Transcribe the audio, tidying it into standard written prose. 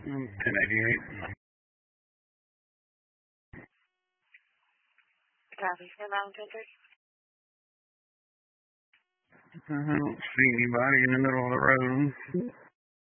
1088. Copy. Stand by 1030. I don't see anybody in the middle of the road.